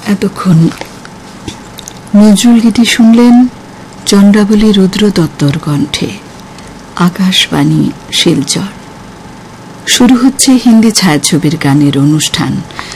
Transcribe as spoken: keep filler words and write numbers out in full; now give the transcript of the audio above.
এতক্ষণ নজরুল গীতি শুনলেন চন্দ্রাবলী রুদ্র দত্তর কণ্ঠে। আকাশবাণী শিলচর। শুরু হচ্ছে হিন্দি ছায়াছবির গানের অনুষ্ঠান।